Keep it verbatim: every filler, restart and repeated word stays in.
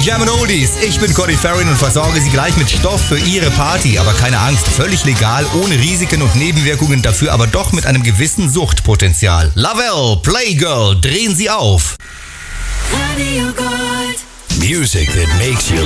German Oldies. Ich bin Cody Farrin und versorge Sie gleich mit Stoff für Ihre Party. Aber keine Angst, völlig legal, ohne Risiken und Nebenwirkungen, dafür aber doch mit einem gewissen Suchtpotenzial. Lavelle, Playgirl, drehen Sie auf. Radio Gold. Music that makes you